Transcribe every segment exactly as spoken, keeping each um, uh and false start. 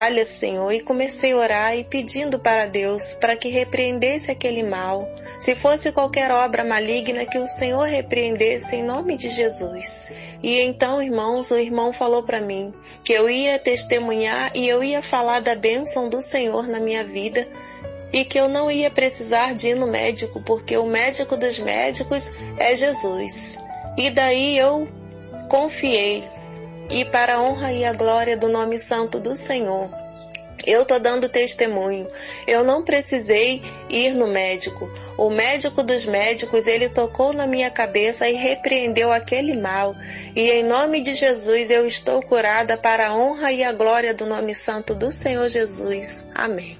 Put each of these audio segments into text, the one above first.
Olha, Senhor, e comecei a orar e pedindo para Deus para que repreendesse aquele mal. Se fosse qualquer obra maligna, que o Senhor repreendesse em nome de Jesus. E então, irmãos, o irmão falou para mim que eu ia testemunhar e eu ia falar da bênção do Senhor na minha vida e que eu não ia precisar de ir no médico, porque o médico dos médicos é Jesus. E daí eu confiei. E para a honra e a glória do nome santo do Senhor, eu estou dando testemunho. Eu não precisei ir no médico. O médico dos médicos, ele tocou na minha cabeça e repreendeu aquele mal. E em nome de Jesus eu estou curada para a honra e a glória do nome santo do Senhor Jesus. Amém.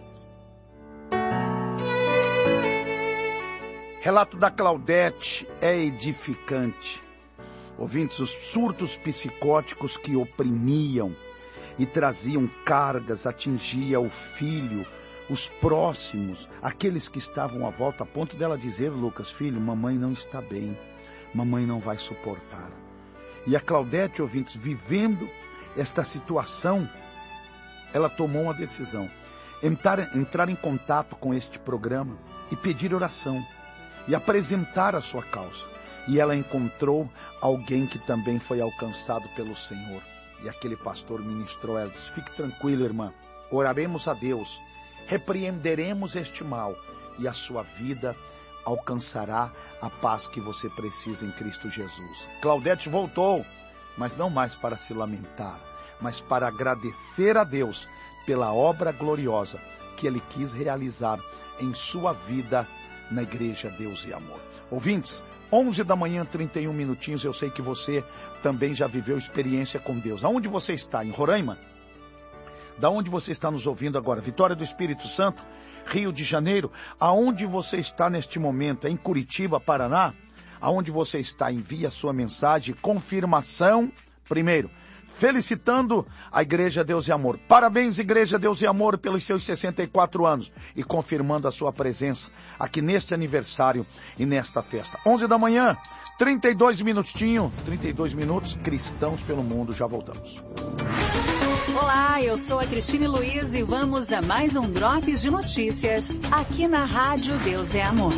Relato da Claudete é edificante. Ouvintes, os surtos psicóticos que oprimiam e traziam cargas, atingia o filho, os próximos, aqueles que estavam à volta, a ponto dela dizer, Lucas, filho, mamãe não está bem, mamãe não vai suportar. E a Claudete, ouvintes, vivendo esta situação, ela tomou uma decisão, entrar, entrar em contato com este programa e pedir oração, e apresentar a sua causa. E ela encontrou alguém que também foi alcançado pelo Senhor. E aquele pastor ministrou ela, disse, fique tranquila, irmã, oraremos a Deus, repreenderemos este mal e a sua vida alcançará a paz que você precisa em Cristo Jesus. Claudete voltou, mas não mais para se lamentar, mas para agradecer a Deus pela obra gloriosa que Ele quis realizar em sua vida na Igreja Deus e Amor. Ouvintes, onze da manhã, trinta e um minutinhos, eu sei que você também já viveu experiência com Deus. Aonde você está? Em Roraima? Da onde você está nos ouvindo agora? Vitória do Espírito Santo, Rio de Janeiro? Aonde você está neste momento? É em Curitiba, Paraná? Aonde você está? Envie a sua mensagem, confirmação, primeiro, felicitando a Igreja Deus e Amor. Parabéns, Igreja Deus e Amor, pelos seus sessenta e quatro anos e confirmando a sua presença aqui neste aniversário e nesta festa. onze da manhã, trinta e dois minutinhos, trinta e dois minutos, cristãos pelo mundo, já voltamos. Olá, eu sou a Cristine Luiz e vamos a mais um Drops de Notícias aqui na Rádio Deus é Amor.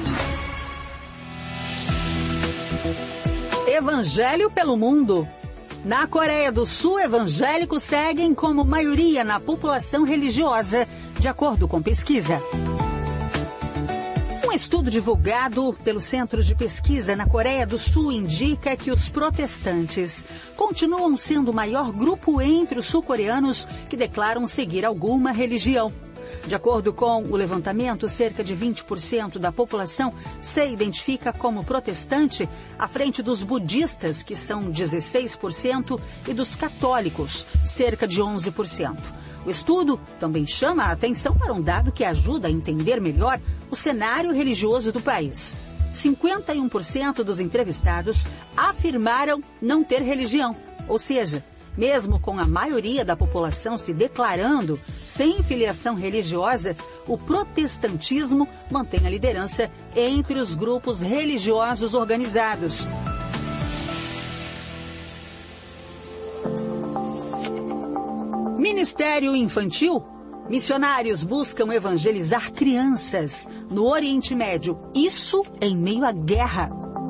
Evangelho pelo mundo. Na Coreia do Sul, evangélicos seguem como maioria na população religiosa, de acordo com pesquisa. Um estudo divulgado pelo Centro de Pesquisa na Coreia do Sul indica que os protestantes continuam sendo o maior grupo entre os sul-coreanos que declaram seguir alguma religião. De acordo com o levantamento, cerca de vinte por cento da população se identifica como protestante, à frente dos budistas, que são dezesseis por cento, e dos católicos, cerca de onze por cento. O estudo também chama a atenção para um dado que ajuda a entender melhor o cenário religioso do país. cinquenta e um por cento dos entrevistados afirmaram não ter religião, ou seja, mesmo com a maioria da população se declarando sem filiação religiosa, o protestantismo mantém a liderança entre os grupos religiosos organizados. Ministério Infantil. Missionários buscam evangelizar crianças no Oriente Médio, isso em meio à guerra.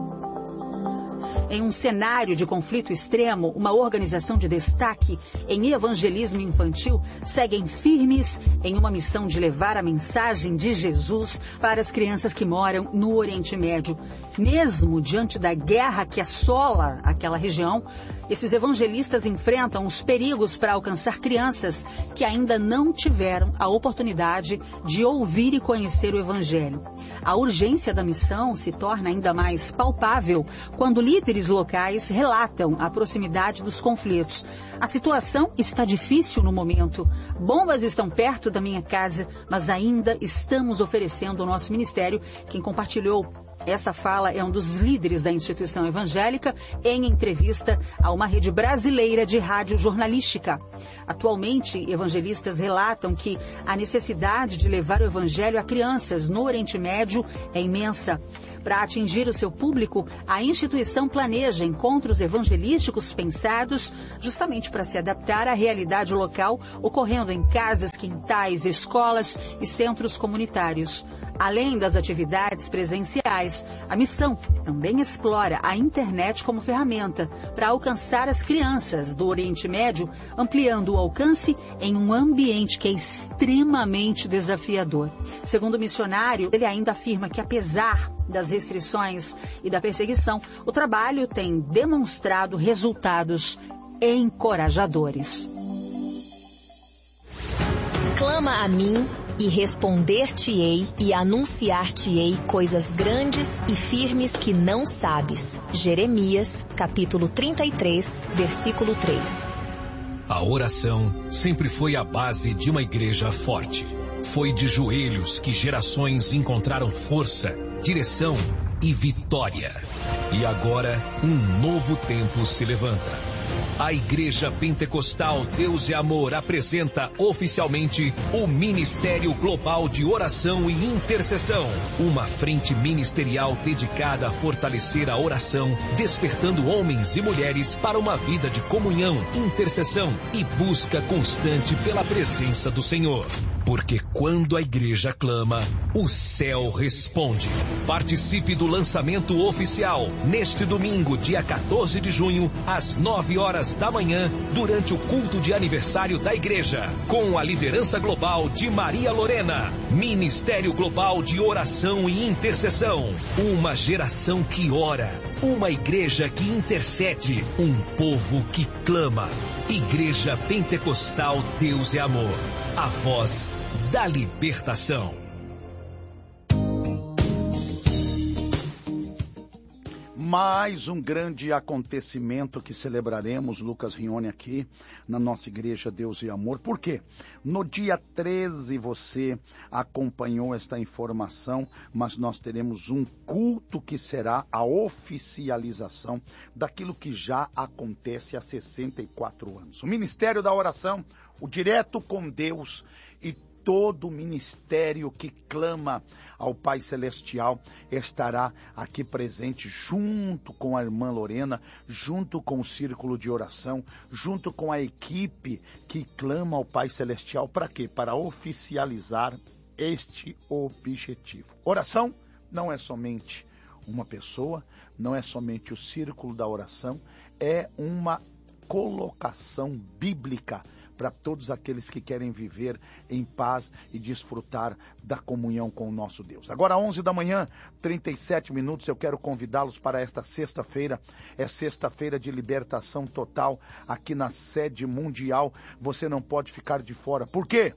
Em um cenário de conflito extremo, uma organização de destaque em evangelismo infantil seguem firmes em uma missão de levar a mensagem de Jesus para as crianças que moram no Oriente Médio. Mesmo diante da guerra que assola aquela região, esses evangelistas enfrentam os perigos para alcançar crianças que ainda não tiveram a oportunidade de ouvir e conhecer o Evangelho. A urgência da missão se torna ainda mais palpável quando líderes locais relatam a proximidade dos conflitos. A situação está difícil no momento. Bombas estão perto da minha casa, mas ainda estamos oferecendo o nosso ministério. Quem compartilhou Essa fala é um dos líderes da instituição evangélica em entrevista a uma rede brasileira de rádio jornalística. Atualmente, evangelistas relatam que a necessidade de levar o evangelho a crianças no Oriente Médio é imensa. Para atingir o seu público, a instituição planeja encontros evangelísticos pensados justamente para se adaptar à realidade local, ocorrendo em casas, quintais, escolas e centros comunitários. Além das atividades presenciais, a missão também explora a internet como ferramenta para alcançar as crianças do Oriente Médio, ampliando o alcance em um ambiente que é extremamente desafiador. Segundo o missionário, ele ainda afirma que, apesar das restrições e da perseguição, o trabalho tem demonstrado resultados encorajadores. Clama a mim e responder-te-ei e anunciar-te-ei coisas grandes e firmes que não sabes. Jeremias, capítulo trinta e três, versículo três. A oração sempre foi a base de uma igreja forte. Foi de joelhos que gerações encontraram força, direção e vitória. E agora, um novo tempo se levanta. A Igreja Pentecostal Deus é Amor apresenta oficialmente o Ministério Global de Oração e Intercessão. Uma frente ministerial dedicada a fortalecer a oração, despertando homens e mulheres para uma vida de comunhão, intercessão e busca constante pela presença do Senhor. Porque quando a igreja clama, o céu responde. Participe do lançamento oficial neste domingo, dia quatorze de junho, às nove horas da manhã, durante o culto de aniversário da igreja, com a liderança global de Maria Lorena. Ministério Global de Oração e Intercessão. Uma geração que ora, uma igreja que intercede, um povo que clama. Igreja Pentecostal Deus é Amor. A voz da libertação. Mais um grande acontecimento que celebraremos, Lucas Rione, aqui na nossa Igreja Deus e Amor. Por quê? No dia treze você acompanhou esta informação, mas nós teremos um culto que será a oficialização daquilo que já acontece há sessenta e quatro anos. O Ministério da Oração, o Direto com Deus e todo o ministério que clama ao Pai Celestial estará aqui presente junto com a irmã Lorena, junto com o círculo de oração, junto com a equipe que clama ao Pai Celestial. Para quê? Para oficializar este objetivo. Oração não é somente uma pessoa, não é somente o círculo da oração, é uma colocação bíblica para todos aqueles que querem viver em paz e desfrutar da comunhão com o nosso Deus. Agora, onze da manhã, trinta e sete minutos, eu quero convidá-los para esta sexta-feira. É sexta-feira de libertação total aqui na sede mundial. Você não pode ficar de fora. Por quê?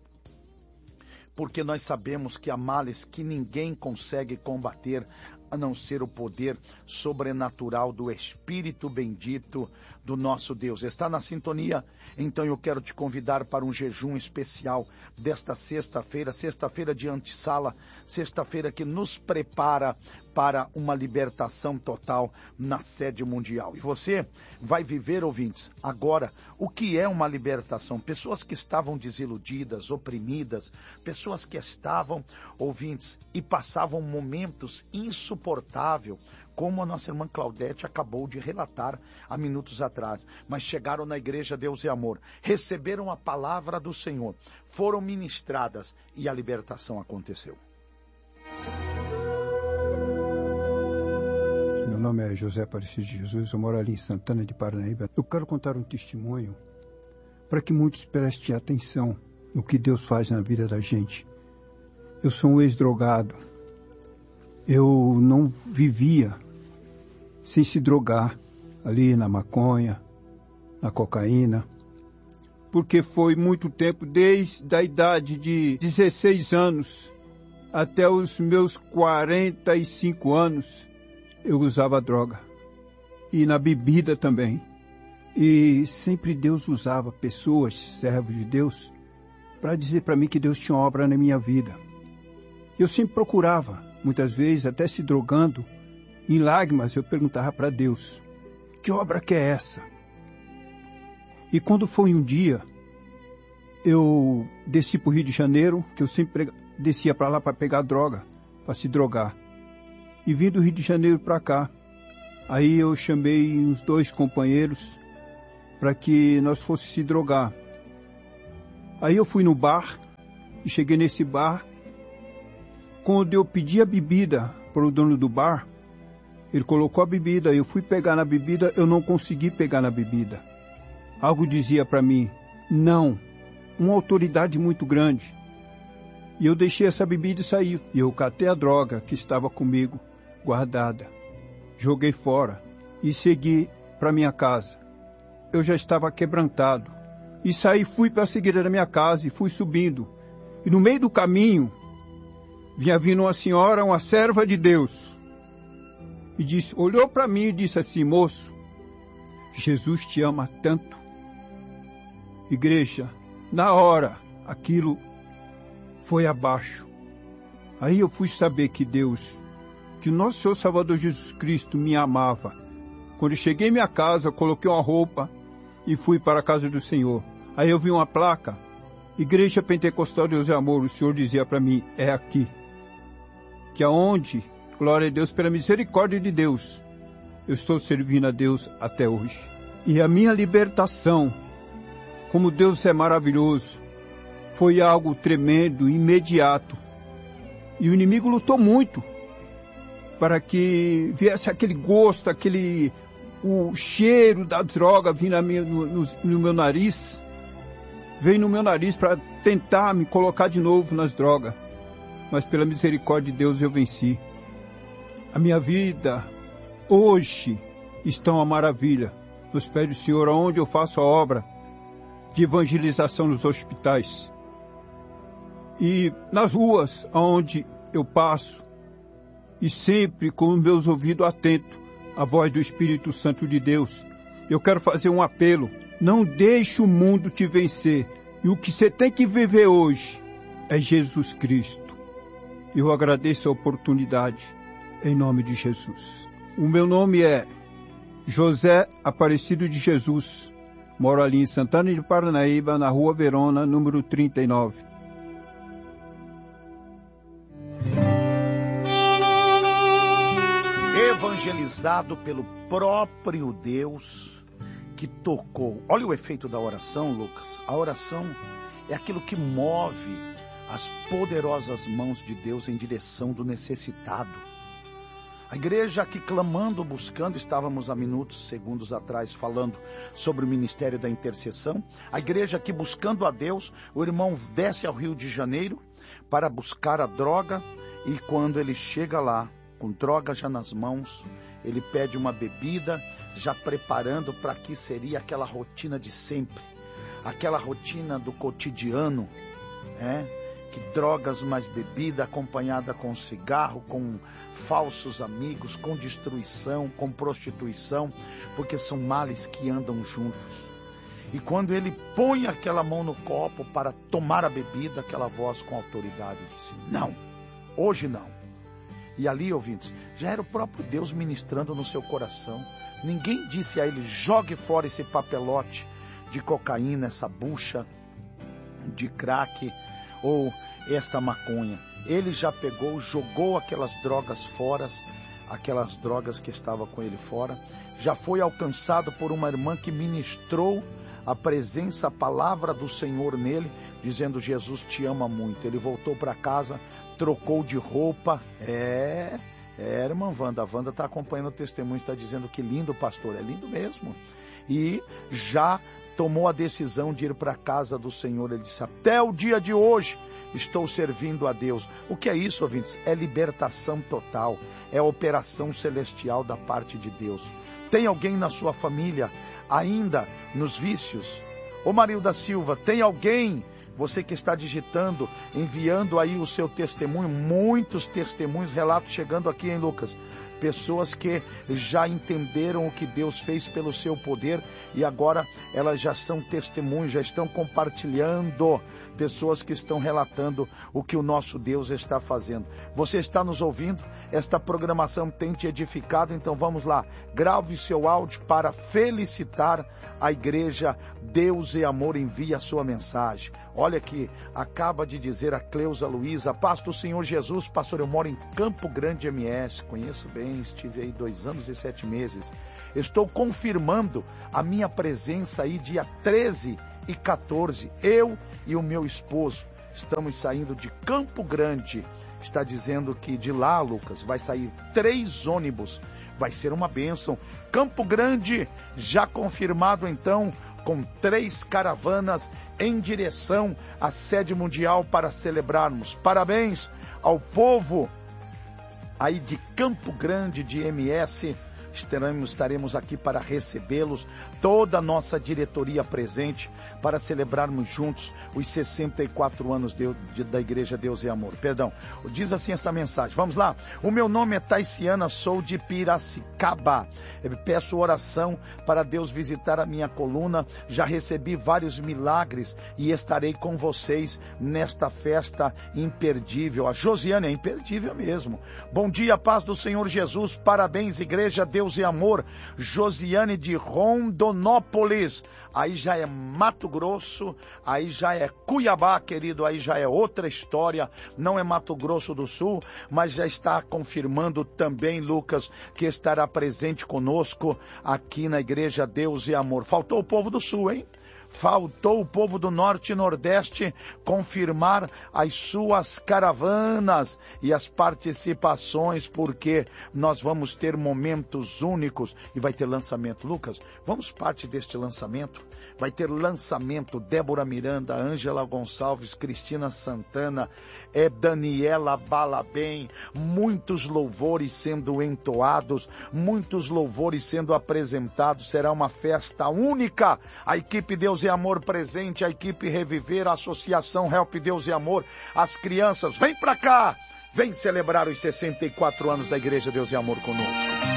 Porque nós sabemos que há males que ninguém consegue combater, a não ser o poder sobrenatural do Espírito bendito do nosso Deus. Está na sintonia? Então eu quero te convidar para um jejum especial desta sexta-feira, sexta-feira de antessala, sexta-feira que nos prepara para uma libertação total na sede mundial. E você vai viver, ouvintes, agora o que é uma libertação. Pessoas que estavam desiludidas, oprimidas, pessoas que estavam, ouvintes, e passavam momentos insuportáveis, como a nossa irmã Claudete acabou de relatar há minutos atrás. Mas chegaram na Igreja Deus e Amor, receberam a palavra do Senhor, foram ministradas e a libertação aconteceu. Meu nome é José Aparecido de Jesus, eu moro ali em Santana de Parnaíba. Eu quero contar um testemunho para que muitos prestem atenção no que Deus faz na vida da gente. Eu sou um ex-drogado. Eu não vivia sem se drogar ali na maconha, na cocaína, porque foi muito tempo, desde a idade de dezesseis anos até os meus quarenta e cinco anos, eu usava droga. E na bebida também. E sempre Deus usava pessoas, servos de Deus, para dizer para mim que Deus tinha obra na minha vida. Eu sempre procurava muitas vezes até se drogando, em lágrimas eu perguntava para Deus, que obra que é essa? E quando foi um dia, eu desci para o Rio de Janeiro, que eu sempre descia para lá para pegar droga, para se drogar. E vim do Rio de Janeiro para cá. Aí eu chamei uns dois companheiros para que nós fosse se drogar. Aí eu fui no bar, e cheguei nesse bar. Quando eu pedi a bebida para o dono do bar, ele colocou a bebida, eu fui pegar na bebida, eu não consegui pegar na bebida. Algo dizia para mim, não, uma autoridade muito grande. E eu deixei essa bebida e saí. E eu catei a droga que estava comigo, guardada. Joguei fora e segui para minha casa. Eu já estava quebrantado. E saí, fui para a seguida da minha casa e fui subindo. E no meio do caminho, vinha vindo uma senhora, uma serva de Deus. E disse, olhou para mim e disse assim, moço, Jesus te ama tanto. Igreja, na hora, aquilo foi abaixo. Aí eu fui saber que Deus, que o nosso Senhor Salvador Jesus Cristo me amava. Quando eu cheguei em minha casa, coloquei uma roupa e fui para a casa do Senhor. Aí eu vi uma placa, Igreja Pentecostal Deus e Amor, o Senhor dizia para mim, é aqui. Que aonde, glória a Deus, pela misericórdia de Deus, eu estou servindo a Deus até hoje. E a minha libertação, como Deus é maravilhoso, foi algo tremendo, imediato. E o inimigo lutou muito para que viesse aquele gosto, aquele o cheiro da droga vir na minha, no, no, no meu nariz. Veio no meu nariz para tentar me colocar de novo nas drogas. Mas pela misericórdia de Deus eu venci. A minha vida hoje está uma maravilha. Nos pés do Senhor, onde eu faço a obra de evangelização nos hospitais. E nas ruas onde eu passo, e sempre com os meus ouvidos atentos à voz do Espírito Santo de Deus, eu quero fazer um apelo. Não deixe o mundo te vencer. E o que você tem que viver hoje é Jesus Cristo. Eu agradeço a oportunidade em nome de Jesus. O meu nome é José Aparecido de Jesus. Moro ali em Santana de Parnaíba, na Rua Verona, número trinta e nove. Evangelizado pelo próprio Deus que tocou. Olha o efeito da oração, Lucas. A oração é aquilo que move as poderosas mãos de Deus em direção do necessitado. A igreja aqui clamando, buscando, estávamos há minutos, segundos atrás falando sobre o ministério da intercessão. A igreja aqui buscando a Deus, o irmão desce ao Rio de Janeiro para buscar a droga e quando ele chega lá, com droga já nas mãos, ele pede uma bebida, já preparando para que seria aquela rotina de sempre, aquela rotina do cotidiano, né? Que drogas mais bebida acompanhada com cigarro, com falsos amigos, com destruição, com prostituição, porque são males que andam juntos. E quando ele põe aquela mão no copo para tomar a bebida, aquela voz com autoridade diz, não, hoje não. E ali, ouvintes, já era o próprio Deus ministrando no seu coração. Ninguém disse a ele, jogue fora esse papelote de cocaína, essa bucha de crack ou esta maconha. Ele já pegou, jogou aquelas drogas fora, aquelas drogas que estavam com ele fora. Já foi alcançado por uma irmã que ministrou a presença, a palavra do Senhor nele, dizendo, Jesus te ama muito. Ele voltou para casa, trocou de roupa. É, é, irmã Wanda, a Wanda está acompanhando o testemunho, está dizendo que lindo, pastor, é lindo mesmo. E já tomou a decisão de ir para a casa do Senhor. Ele disse, até o dia de hoje estou servindo a Deus. O que é isso, ouvintes? É libertação total, é operação celestial da parte de Deus. Tem alguém na sua família ainda nos vícios? Ô Marilda Silva, tem alguém, você que está digitando, enviando aí o seu testemunho, muitos testemunhos, relatos chegando aqui, hein, Lucas? pessoas que já entenderam o que Deus fez pelo seu poder e agora elas já são testemunhas, já estão compartilhando, pessoas que estão relatando o que o nosso Deus está fazendo. Você está nos ouvindo? Esta programação tem te edificado, então vamos lá, grave seu áudio para felicitar a igreja Deus e Amor. Envia a sua mensagem. Olha aqui, acaba de dizer a Cleusa Luiza: paz do Senhor Jesus, pastor, eu moro em Campo Grande M S, conheço bem, estive aí dois anos e sete meses. Estou confirmando a minha presença aí dia treze e quatorze, eu e o meu esposo estamos saindo de Campo Grande. Está dizendo que de lá, Lucas, vai sair três ônibus, vai ser uma bênção. Campo Grande já confirmado então, com três caravanas em direção à sede mundial para celebrarmos. Parabéns ao povo aí de Campo Grande, de M S. Estaremos, estaremos aqui para recebê-los, toda a nossa diretoria presente, para celebrarmos juntos os sessenta e quatro anos de, de, da Igreja Deus e Amor. Perdão, diz assim esta mensagem, vamos lá. O meu nome é Taiciana, sou de Piracicaba. Eu peço oração para Deus visitar a minha coluna, já recebi vários milagres e estarei com vocês nesta festa imperdível. A Josiane é imperdível mesmo. Bom dia, paz do Senhor Jesus, parabéns, Igreja Deus e Amor. Josiane de Rondonópolis, aí já é Mato Grosso, aí já é Cuiabá, querido, aí já é outra história, não é Mato Grosso do Sul, mas já está confirmando também, Lucas, que estará presente conosco aqui na Igreja Deus e Amor. Faltou o povo do Sul, hein? Faltou o povo do Norte e Nordeste confirmar as suas caravanas e as participações, porque nós vamos ter momentos únicos e vai ter lançamento. Lucas, vamos parte deste lançamento? Vai ter lançamento, Débora Miranda, Ângela Gonçalves, Cristina Santana, é Daniela Balabem, muitos louvores sendo entoados, muitos louvores sendo apresentados, será uma festa única. A equipe Deus e Amor presente, a equipe Reviver, a associação Help Deus e Amor, as crianças, vem pra cá, vem celebrar os sessenta e quatro anos da Igreja Deus e Amor conosco.